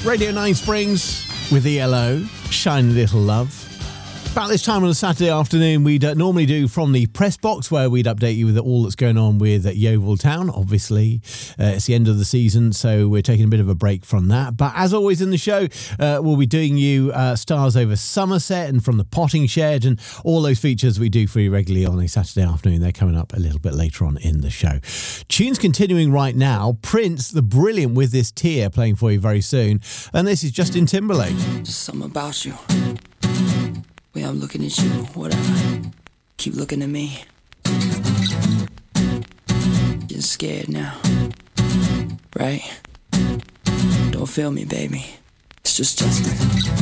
Radio 9 Springs with ELO, Shiny Little Love. About this time on a Saturday afternoon, we'd normally do from the press box, where we'd update you with all that's going on with Yeovil Town. Obviously, it's the end of the season, so we're taking a bit of a break from that. But as always in the show, we'll be doing you Stars Over Somerset and From the Potting Shed and all those features we do for you regularly on a Saturday afternoon. They're coming up a little bit later on in the show. Tunes continuing right now. Prince, the Brilliant with this Tear playing for you very soon. And this is Justin Timberlake. Just something about you. Way I'm looking at you, whatever. Keep looking at me. Getting scared now. Right? Don't feel me, baby. It's just Justin.